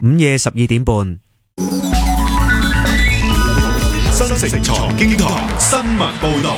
午夜12點半。 新城財經台新聞報道。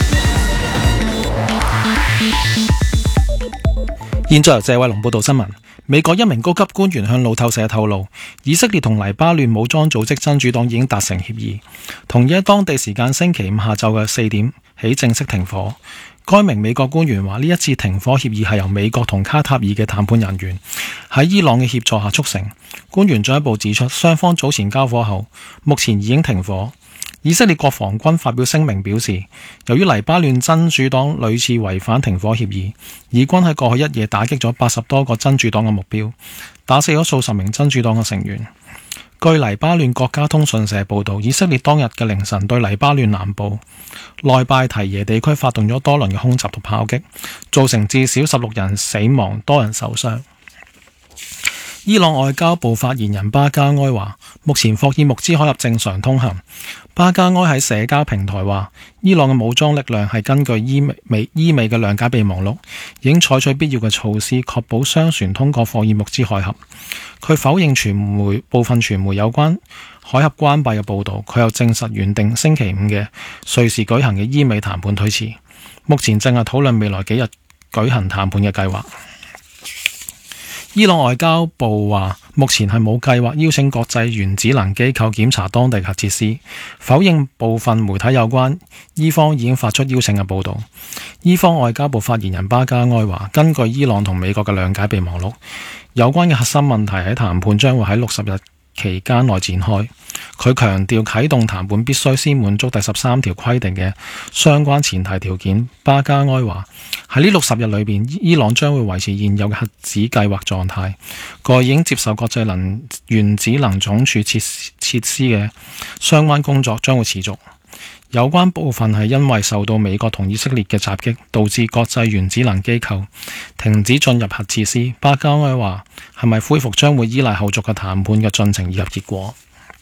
現在由謝偉龍報道新聞。美國一名高級官員向路透社透露，以色列同黎巴嫩武裝組織真主黨已經達成協議，同意喺當地時間星期五下晝嘅4點起正式停火。該名美國官員話，呢一次停火協議係由美國同卡塔爾嘅談判人員喺伊朗嘅協助下促成。官員進一步指出，雙方早前交火後，目前已經停火。以色列國防軍發表聲明表示，由於黎巴嫩真主黨屢次違反停火協議，以軍喺過去一夜打擊咗80多個真主黨嘅目標，打死咗數十名真主黨嘅成員。據黎巴嫩國家通訊社報道，以色列當日嘅凌晨對黎巴嫩南部內拜提耶地區發動咗多輪嘅空襲同炮擊，造成至少16人死亡，多人受傷。伊朗外交部發言人巴加埃話，目前霍爾木茲海峽正常通行。巴加埃喺社交平台話，伊朗嘅武裝力量係根據伊美嘅諒解備忘錄，已經採取必要嘅措施，確保商船通過霍爾木茲海峽。佢否認部分傳媒有關海峽關閉嘅報導，佢又證實原定星期五嘅瑞士舉行嘅伊美談判推遲，目前正係討論未來幾日舉行談判嘅計劃。伊朗外交部話，目前係冇計劃邀請國際原子能機構檢查當地核設施，否認部分媒體有關伊方已經發出邀請嘅報導。伊方外交部發言人巴加埃話，根據伊朗同美國嘅諒解備忘錄，有關嘅核心問題喺談判將會喺60日期間內展開。佢強調啟動談判必須先滿足第13條規定嘅相關前提條件。巴加埃話，喺呢60日裏邊，伊朗將會維持現有嘅核子計劃狀態。個已經接受國際原子能總署設施嘅相關工作將會持續。有關部分係因為受到美國同以色列嘅襲擊，導致國際原子能機構停止進入核設施。巴加埃話，係咪恢復將會依賴後續嘅談判嘅進程以及結果。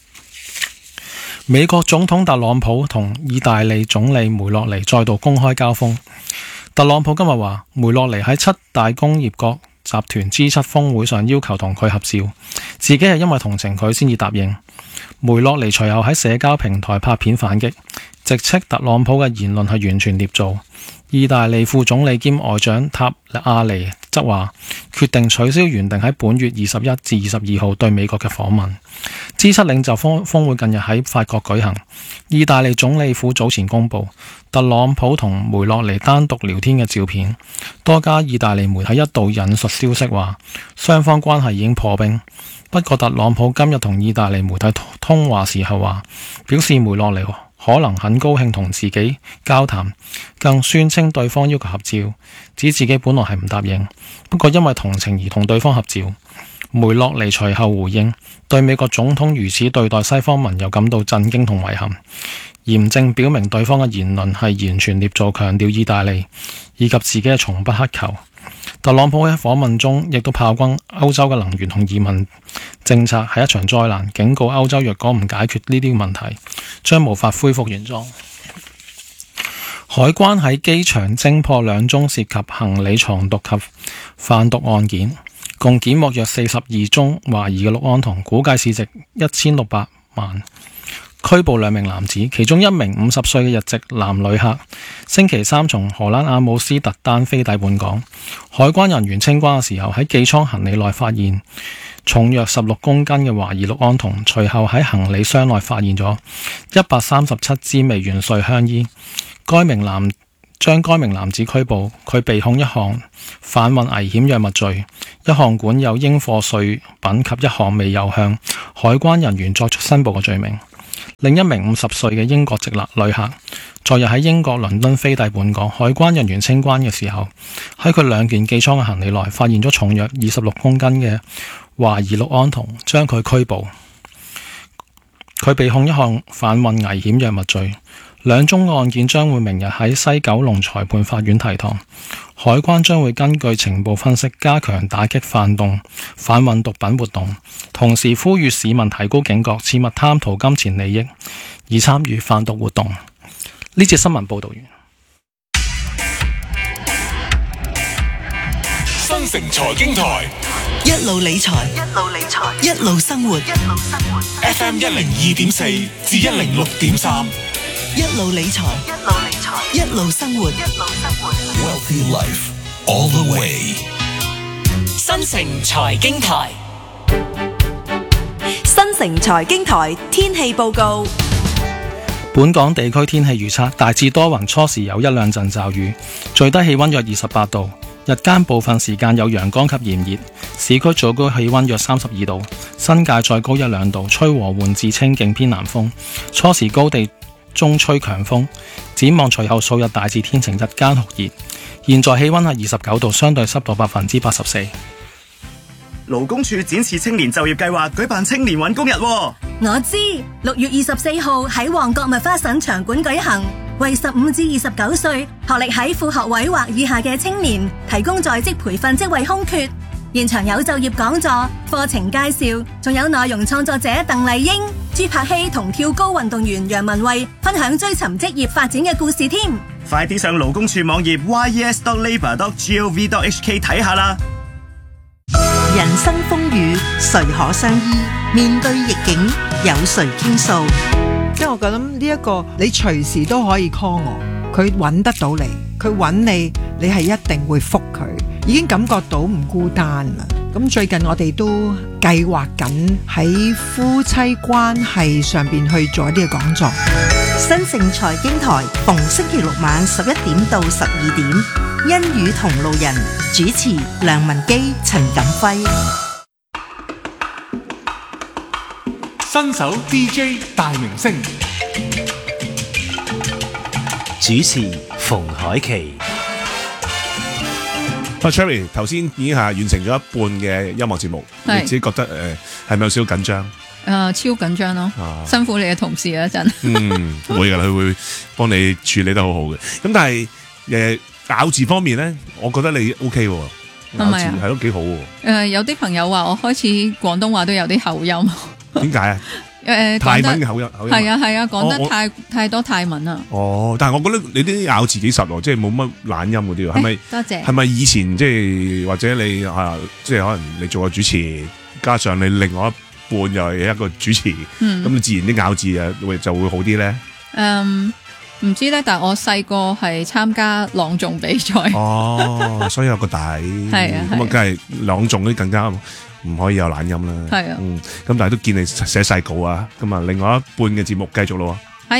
美國總統特朗普同意大利總理梅洛尼再度公開交鋒。特朗普今日話，梅洛尼喺7大工業國集團 G7 峰會上要求同佢合照，自己係因為同情佢先至答應。梅洛尼隨後喺社交平台拍片反擊，直斥特朗普嘅言論係完全捏造。意大利副總理兼外長塔亞尼則話，決定取消原定喺本月21至22號對美國嘅訪問。G7 領袖峰會近日喺法國舉行，意大利總理府早前公布特朗普同梅洛尼單獨聊天嘅照片。多家意大利媒體一度引述消息話，雙方關係已經破冰。不過特朗普今日同意大利媒體通話時候話，表示梅洛尼可能很高興同自己交談，更宣稱對方要求合照，指自己本來係唔答應，不過因為同情而同對方合照。梅洛尼隨後回應，對美國總統如此對待西方盟友感到震驚同遺憾，嚴正表明對方嘅言論係完全捏造，強調意大利以及自己係從不乞求。特朗普喺訪問中亦都炮轟歐洲嘅能源同移民政策係一場災難，警告歐洲若果唔解決呢啲問題，將無法恢復原狀。海關喺機場偵破2宗涉及行李藏毒及販毒案件，共檢獲約42宗懷疑嘅氯胺酮，估計市值1600萬。拘捕2名男子，其中1名50歲嘅日籍男旅客，星期3從荷蘭阿姆斯特丹飛抵本港。海關人員清關嘅時候，喺寄艙行李內發現重約16公斤嘅懷疑氯胺酮，隨後喺行李箱內發現咗137支微元帥香煙。將該名男子拘捕，佢被控一項販運危險藥物罪，一項管有應課稅品及一項未有向海關人員作出申報嘅罪名。另一名50歲嘅英國籍旅客，昨日喺英國倫敦飛抵本港，海關人員清關嘅時候，喺佢2件寄艙嘅行李內發現咗重約26公斤嘅懷疑氯胺酮，將佢拘捕。佢被控一項販運危險藥物罪。2宗案件將會明日喺西九龍裁判法院提堂。海關將會根據情報分析，加強打擊販運毒品活動，同時呼籲市民提高警覺，切勿貪圖金錢利益而參與販毒活動。呢節新聞報道完。 新城財經台一路理財，一路生活。 FM 102.4至106.3， 一路理財，一路生活。 Wealthy Life all the way。 新城財經台， 新城財經台天氣報告。 本港地區天氣預測大致多雲，初時有一兩陣驟雨，最低氣溫約28度，日間部分時間有陽光及炎熱，市區最高氣溫約32度，新界再高一兩度，吹和緩至清勁偏南風，初時高地中吹強風。展望隨後數日大致天晴，日間酷熱。現在氣溫係29度，相對濕度84%。 勞工處展翅青年就業計劃舉辦青年搵工日。 我知，6月24號喺旺角麥花臣場館舉行，為15至29歲學歷喺副學位或以下嘅青年提供在職培訓職位空缺。現場有就業講座、課程介紹，仲有內容創作者鄧麗英、朱柏希同跳高運動員楊文慧分享追尋職業發展嘅故事添。 快啲上勞工處網頁 yes.labour.gov.hk 睇下啦。 人生風雨誰可相依？面對逆境有誰傾訴？ 即係我覺得呢一個你隨時都可以 call 我，佢揾得到你，佢揾你，你係一定會覆佢，已經感覺到唔孤單啦。咁最近我哋都計劃緊喺夫妻關係上邊去做一啲嘅講座。 新城財經台逢星期六晚11點到12點，欣宇同路人主持梁文基、陳錦輝。 新手 DJ 大明星， 主持馮海琪。 Cherry 頭先已經係完成咗一半嘅音樂節目，你自己覺得係咪有少少緊張？ 超緊張咯，辛苦你嘅同事啊，真。 會噶，佢會幫你處理得好好嘅。咁但係咬字方面咧，我覺得你 OK 喎，咬字係都幾好喎。 有啲朋友話我開始廣東話都有啲口音。 點解啊？泰文嘅口音係啊，講得太多泰文啦。 哦，但係我覺得你啲咬字幾實喎，即係冇乜懶音嗰啲喎，係咪？ 多謝。係咪以前即係或者你即係可能你做個主持，加上你另外一半又係一個主持，咁你自然啲咬字就會好啲咧？ 唔知咧，但係我細個係參加朗誦比賽。 哦，所以有個底。係啊，咁啊，梗係朗誦嗰啲更加唔可以有懶音啦。 係啊， 咁但係都見你寫晒稿啊，咁啊，另外一半嘅節目繼續咯。 係。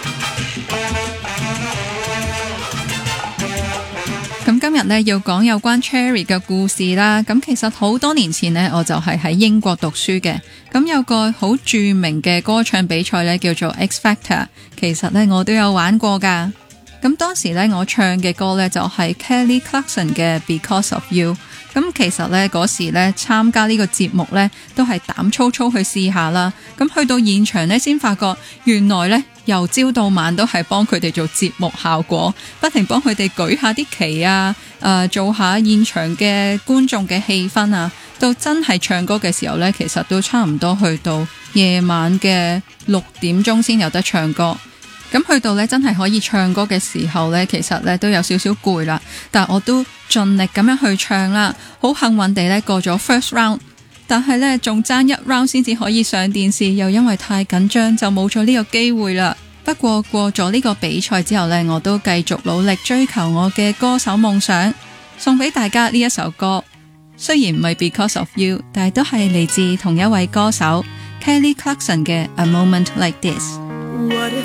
咁今日呢，要講有關 Cherry 嘅故事啦。咁其實好多年前呢，我就係喺英國讀書嘅。咁有個好著名嘅歌唱比賽呢，叫做 X Factor。其實呢，我都有玩過噶。咁當時呢，我唱嘅歌呢，就係 Kelly Clarkson 嘅 Because of You。咁其實呢，嗰時呢，參加呢個節目呢，都係膽粗粗去試下啦。咁去到現場呢，先發覺原來呢，由朝到晚都係幫佢哋做節目效果，不停幫佢哋舉下啲旗啊，做下現場嘅觀眾嘅氣氛啊。到真係唱歌嘅時候呢，其實都差唔多去到夜晚嘅6點鐘先有得唱歌。咁去到呢，真係可以唱歌嘅時候呢，其實呢都有少少攰啦，但我都盡力咁樣去唱啦。好幸運地呢，過咗 first round， 但係呢，仲爭一 round 先至可以上電視，又因為太緊張就冇咗呢個機會啦。不過過咗呢個比賽之後呢，我都繼續努力追求我嘅歌手夢想，送俾大家呢一首歌。雖然唔係 Because of You， 但係都係嚟自同一位歌手 Kelly Clarkson 嘅 A Moment Like This。